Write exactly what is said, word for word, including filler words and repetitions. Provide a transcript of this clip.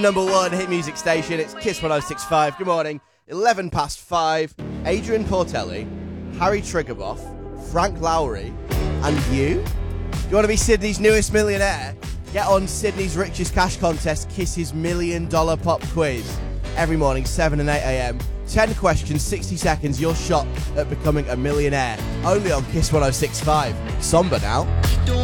Number one hit music station, it's Kiss one oh six point five. Good morning. eleven past five. Adrian Portelli, Harry Triggerboff, Frank Lowry, and you? Do you want to be Sydney's newest millionaire? Get on Sydney's Richest Cash Contest, Kiss's Million Dollar Pop Quiz. Every morning, seven and eight a.m. ten questions, sixty seconds, your shot at becoming a millionaire. Only on Kiss one oh six point five. Somber now.